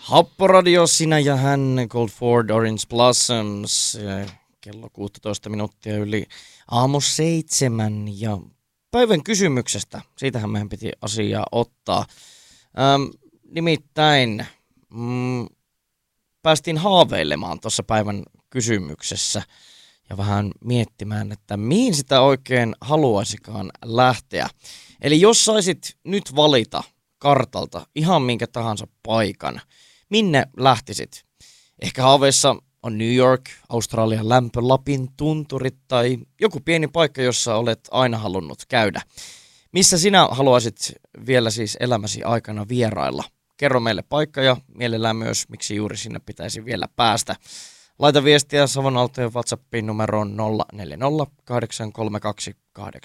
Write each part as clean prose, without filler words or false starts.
Happoradio, sinä ja hän, Cold Ford, Orange Blossoms, kello 16 minuuttia yli aamu 7 ja päivän kysymyksestä, siitähän meidän piti asiaa ottaa. Nimittäin päästiin haaveilemaan tuossa päivän kysymyksessä ja vähän miettimään, että mihin sitä oikein haluaisikaan lähteä. Eli jos saisit nyt valita kartalta ihan minkä tahansa paikan, minne lähtisit? Ehkä haaveissa on New York, Australian lämpö, Lapin tunturit tai joku pieni paikka, jossa olet aina halunnut käydä. Missä sinä haluaisit vielä siis elämäsi aikana vierailla? Kerro meille paikka ja mielellään myös, miksi juuri sinne pitäisi vielä päästä. Laita viestiä Savon Aaltojen WhatsAppin numeroon 040 832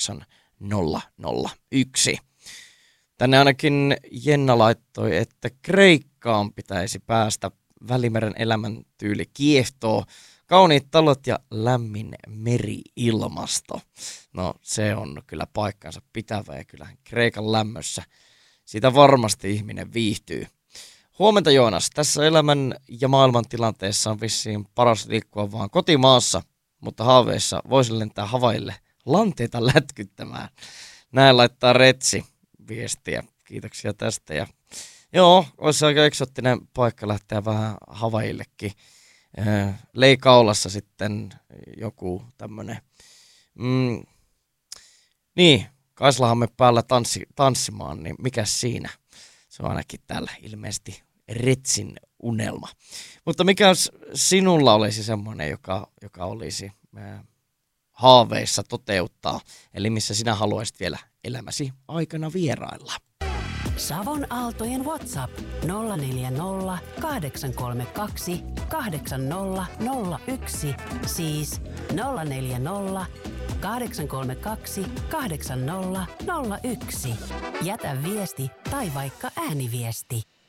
8001. Tänne ainakin Jenna laittoi, että Kreikkaan pitäisi päästä. Välimeren elämäntyyli kiehtoo. Kauniit talot ja lämmin meri-ilmasto. No se on kyllä paikkansa pitävä ja kyllähän Kreikan lämmössä sitä varmasti ihminen viihtyy. Huomenta Joonas, tässä elämän ja maailman tilanteessa on vissiin paras liikkua vaan kotimaassa, mutta haaveissa voisi lentää Havaille lanteita lätkyttämään. Näin laittaa Retsi viestiä. Kiitoksia tästä. Ja joo, olisi aika eksoottinen paikka lähteä vähän Havaillekin. Leikaulassa sitten joku tämmönen, niin, Kaislahamme päällä tanssimaan, niin mikäs siinä? Se on ainakin täällä ilmeisesti Retsin unelma. Mutta mikä sinulla olisi semmoinen, joka olisi haaveissa toteuttaa, eli missä sinä haluaisit vielä elämäsi aikana vierailla? Savon Aaltojen WhatsApp 040 832 8001, siis 040 832 8001. Jätä viesti tai vaikka ääniviesti.